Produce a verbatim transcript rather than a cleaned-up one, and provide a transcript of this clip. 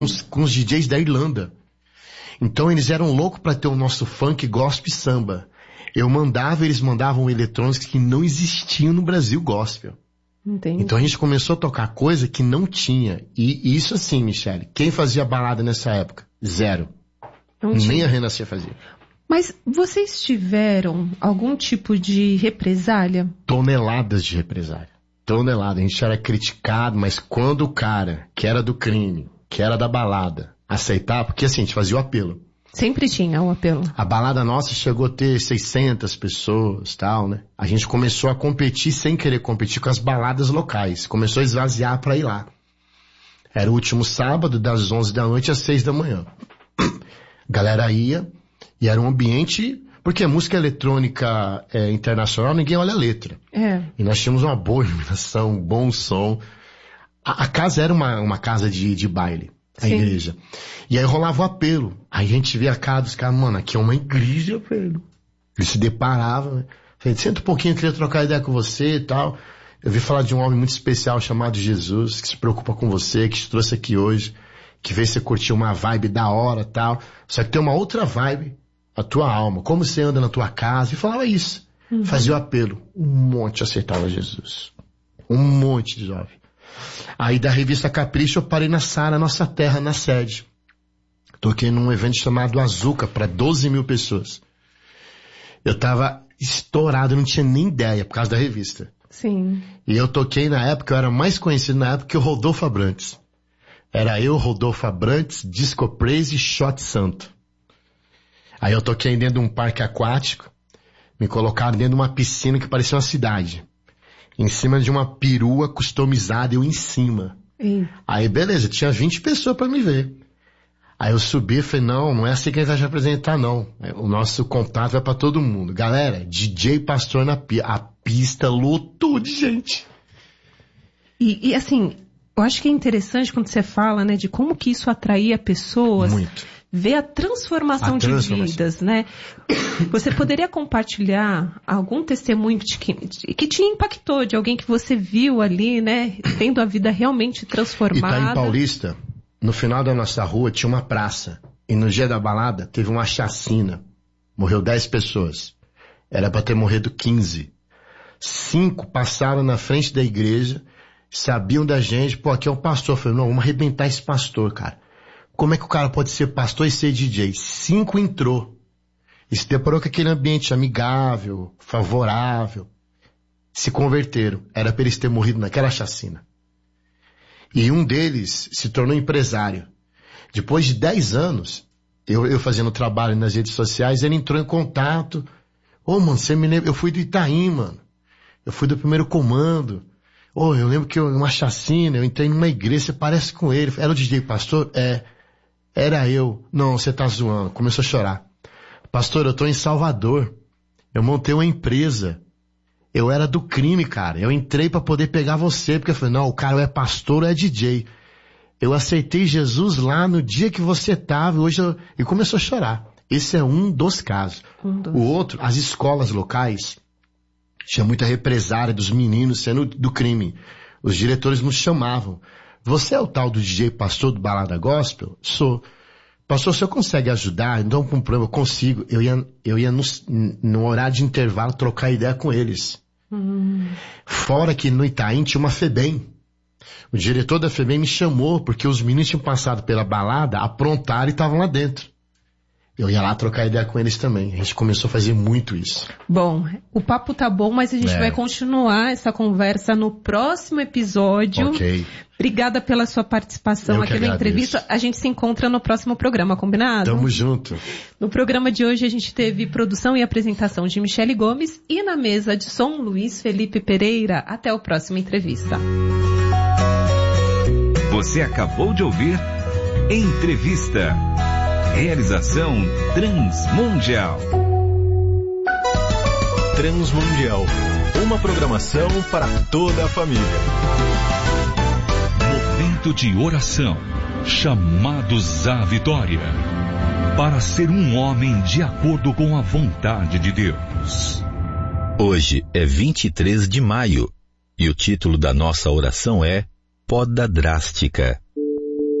os, com os D Js da Irlanda. Então eles eram loucos para ter o nosso funk, gospel e samba. Eu mandava, eles mandavam eletrônicos que não existiam no Brasil gospel. Entendi. Então a gente começou a tocar coisa que não tinha. E isso assim, Michele, quem fazia balada nessa época? Zero. Não Nem tinha. a Renascer fazia. Mas vocês tiveram algum tipo de represália? Toneladas de represália. Tonelada. A gente era criticado, mas quando o cara, que era do crime, que era da balada, aceitava, porque assim, a gente fazia o apelo. Sempre tinha o apelo. A balada nossa chegou a ter seiscentas pessoas, tal, né? A gente começou a competir sem querer competir com as baladas locais. Começou a esvaziar pra ir lá. Era o último sábado, das onze da noite às seis da manhã. A galera ia, e era um ambiente... Porque a música eletrônica é, internacional, ninguém olha a letra. É. E nós tínhamos uma boa iluminação, um bom som. A, a casa era uma, uma casa de, de baile. A Sim. igreja. E aí rolava o apelo. Aí a gente via a cara dos caras, mano, aqui é uma igreja, velho. Eles se deparavam, né? Falei, senta um pouquinho, eu queria trocar ideia com você e tal. Eu vi falar de um homem muito especial chamado Jesus, que se preocupa com você, que te trouxe aqui hoje, que veio você curtir uma vibe da hora e tal. Só que tem uma outra vibe, a tua alma, como você anda na tua casa. E falava isso. Uhum. Fazia o apelo. Um monte aceitava Jesus. Um monte de jovem. Aí da revista Capricho eu parei na Sara, Nossa Terra, na sede. Toquei num evento chamado Azuca para doze mil pessoas. Eu tava estourado, não tinha nem ideia por causa da revista. Sim. E eu toquei na época, eu era mais conhecido na época que o Rodolfo Abrantes. Era eu, Rodolfo Abrantes, Disco Praise e Shot Santo. Aí eu toquei dentro de um parque aquático, me colocaram dentro de uma piscina que parecia uma cidade. Em cima de uma perua customizada, eu em cima. Sim. Aí beleza, tinha vinte pessoas pra me ver. Aí eu subi e falei, não, não é assim que a gente vai te apresentar, não. O nosso contato vai pra todo mundo. Galera, D J Pastor na pista. A pista lotou de gente. E, e assim, eu acho que é interessante quando você fala, né, de como que isso atraía pessoas. Muito. Ver a transformação, a transformação de vidas, né? Você poderia compartilhar algum testemunho que te, que te impactou, de alguém que você viu ali, né? Tendo a vida realmente transformada. Itaim Paulista, no final da nossa rua, tinha uma praça. E no dia da balada, teve uma chacina. Morreu dez pessoas. Era para ter morrido quinze. Cinco passaram na frente da igreja, sabiam da gente. Pô, aqui é um pastor. Eu falei, não, vamos arrebentar esse pastor, cara. Como é que o cara pode ser pastor e ser D J? Cinco entrou. E se deparou com aquele ambiente amigável, favorável. Se converteram. Era para eles terem morrido naquela chacina. E um deles se tornou empresário. Depois de dez anos, eu, eu fazendo trabalho nas redes sociais, ele entrou em contato. Ô, oh, mano, você me lembra? Eu fui do Itaim, mano. Eu fui do primeiro comando. Ô, oh, eu lembro que eu, uma chacina, eu entrei numa igreja, você parece com ele. Era o D J pastor? É. Era eu. Não, você tá zoando. Começou a chorar. Pastor, eu tô em Salvador. Eu montei uma empresa. Eu era do crime, cara. Eu entrei pra poder pegar você, porque eu falei, não, o cara é pastor ou é D J. Eu aceitei Jesus lá no dia que você tava, hoje eu... E começou a chorar. Esse é um dos casos. Um dos. O outro, as escolas locais, tinha muita represária dos meninos sendo do crime. Os diretores nos chamavam. Você é o tal do D J pastor do Balada Gospel? Sou. Pastor, o senhor consegue ajudar? Então, com um problema, eu consigo. Eu ia, eu ia no, no horário de intervalo trocar ideia com eles. Hum. Fora que no Itaim tinha uma FEBEM. O diretor da FEBEM me chamou porque os meninos tinham passado pela balada, aprontaram e estavam lá dentro. Eu ia lá trocar ideia com eles também. A gente começou a fazer muito isso. Bom, o papo tá bom, mas a gente é. vai continuar essa conversa no próximo episódio. Ok. Obrigada pela sua participação Eu aqui na entrevista. A gente se encontra no próximo programa, combinado? Tamo junto. No programa de hoje a gente teve produção e apresentação de Michele Gomes e na mesa de som Luiz Felipe Pereira. Até o próximo entrevista. Você acabou de ouvir Entrevista. Realização Transmundial. Transmundial. Uma programação para toda a família. Momento de oração. Chamados à vitória. Para ser um homem de acordo com a vontade de Deus. Hoje é vinte e três de maio e o título da nossa oração é Poda Drástica.